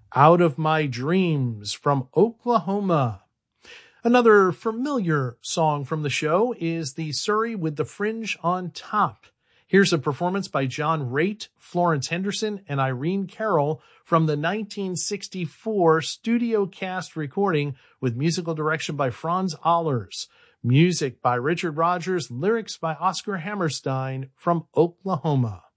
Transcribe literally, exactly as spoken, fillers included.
Out of My Dreams from Oklahoma. Another familiar song from the show is the Surrey with the Fringe on Top. Here's a performance by John Raitt, Florence Henderson, and Irene Carroll from the nineteen sixty-four studio cast recording with musical direction by Franz Ahlers, music by Richard Rodgers, lyrics by Oscar Hammerstein from Oklahoma.